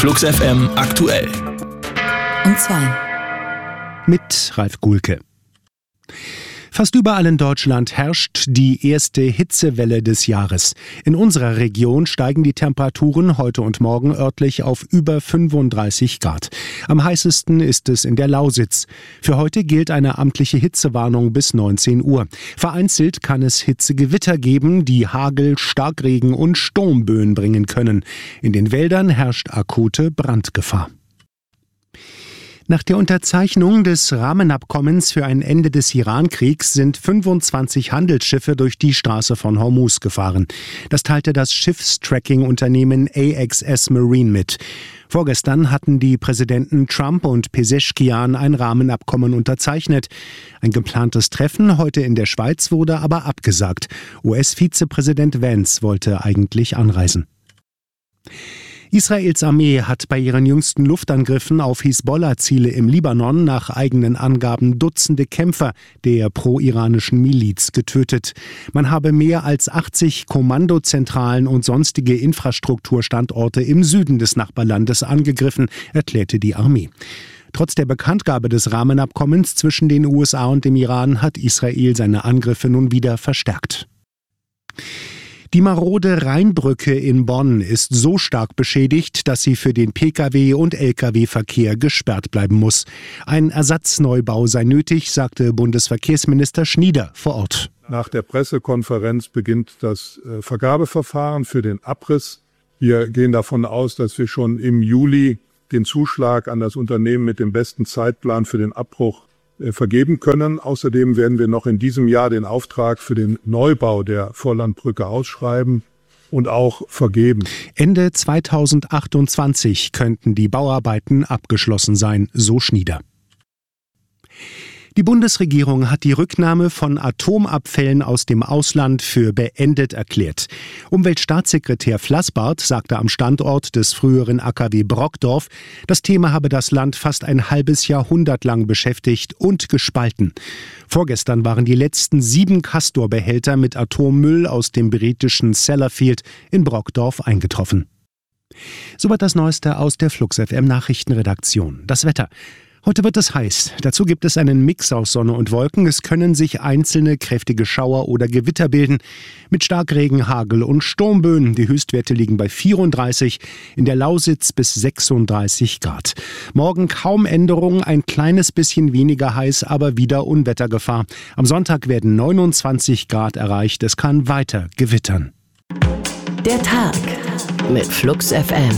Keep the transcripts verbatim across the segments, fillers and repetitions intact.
Flux F M aktuell. Und zwei. Mit Ralf Gulke. Fast überall in Deutschland herrscht die erste Hitzewelle des Jahres. In unserer Region steigen die Temperaturen heute und morgen örtlich auf über fünfunddreißig Grad. Am heißesten ist es in der Lausitz. Für heute gilt eine amtliche Hitzewarnung bis neunzehn Uhr. Vereinzelt kann es Hitzegewitter geben, die Hagel, Starkregen und Sturmböen bringen können. In den Wäldern herrscht akute Brandgefahr. Nach der Unterzeichnung des Rahmenabkommens für ein Ende des Irankriegs sind fünfundzwanzig Handelsschiffe durch die Straße von Hormuz gefahren. Das teilte das Schiffstracking-Unternehmen A X S Marine mit. Vorgestern hatten die Präsidenten Trump und Pezeshkian ein Rahmenabkommen unterzeichnet. Ein geplantes Treffen heute in der Schweiz wurde aber abgesagt. U S-Vizepräsident Vance wollte eigentlich anreisen. Israels Armee hat bei ihren jüngsten Luftangriffen auf Hisbollah-Ziele im Libanon nach eigenen Angaben Dutzende Kämpfer der pro-iranischen Miliz getötet. Man habe mehr als achtzig Kommandozentralen und sonstige Infrastrukturstandorte im Süden des Nachbarlandes angegriffen, erklärte die Armee. Trotz der Bekanntgabe des Rahmenabkommens zwischen den U S A und dem Iran hat Israel seine Angriffe nun wieder verstärkt. Die marode Rheinbrücke in Bonn ist so stark beschädigt, dass sie für den Pkw- und Lkw-Verkehr gesperrt bleiben muss. Ein Ersatzneubau sei nötig, sagte Bundesverkehrsminister Schnieder vor Ort. Nach der Pressekonferenz beginnt das Vergabeverfahren für den Abriss. Wir gehen davon aus, dass wir schon im Juli den Zuschlag an das Unternehmen mit dem besten Zeitplan für den Abbruch vergeben können. Außerdem werden wir noch in diesem Jahr den Auftrag für den Neubau der Vorlandbrücke ausschreiben und auch vergeben. Ende zweitausendachtundzwanzig könnten die Bauarbeiten abgeschlossen sein, so Schnieder. Die Bundesregierung hat die Rücknahme von Atomabfällen aus dem Ausland für beendet erklärt. Umweltstaatssekretär Flassbart sagte am Standort des früheren A K W Brockdorf, das Thema habe das Land fast ein halbes Jahrhundert lang beschäftigt und gespalten. Vorgestern waren die letzten sieben Castor-Behälter mit Atommüll aus dem britischen Sellafield in Brockdorf eingetroffen. Soweit das Neueste aus der Flux F M Nachrichtenredaktion. Das Wetter. Heute wird es heiß. Dazu gibt es einen Mix aus Sonne und Wolken. Es können sich einzelne kräftige Schauer oder Gewitter bilden. Mit Starkregen, Hagel und Sturmböen. Die Höchstwerte liegen bei vierunddreißig, in der Lausitz bis sechsunddreißig Grad. Morgen kaum Änderung, ein kleines bisschen weniger heiß, aber wieder Unwettergefahr. Am Sonntag werden neunundzwanzig Grad erreicht. Es kann weiter gewittern. Der Tag mit Flux F M.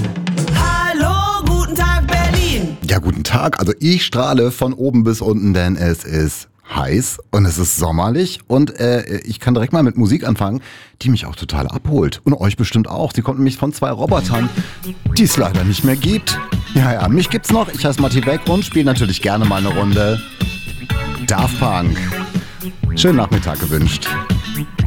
Ja, guten Tag. Also ich strahle von oben bis unten, denn es ist heiß und es ist sommerlich und äh, ich kann direkt mal mit Musik anfangen, die mich auch total abholt. Und euch bestimmt auch. Sie kommt nämlich von zwei Robotern, die es leider nicht mehr gibt. Ja, ja, mich gibt's noch. Ich heiße Matti Beck und spiele natürlich gerne mal eine Runde Daft Punk. Schönen Nachmittag gewünscht.